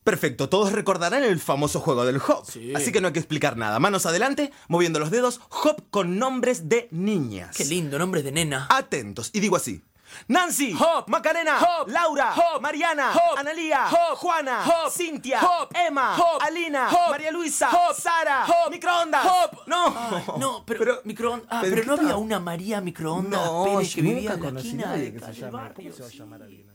Perfecto, todos recordarán el famoso juego del Hop. Sí. Así que no hay que explicar nada. Manos adelante, moviendo los dedos, Hop con nombres de niñas. Qué lindo, nombres de nena. Atentos, y digo así. Nancy, Hop, Macarena, Hop, Laura, Hop, Mariana, Hop, Analía, Hop, Juana, Hop, Cintia, Hop, Emma, Hop, Alina, Hop, María Luisa, Hop, Sara, Hop, microondas. Hop. No, Ay, no, pero microondas. pero pero no ¿qué había tal? una María microondas No, Pérez que nunca vivía en la conocí esquina nadie de que se calle llame. Barrio. ¿Cómo se va a Sí. llamar alguien?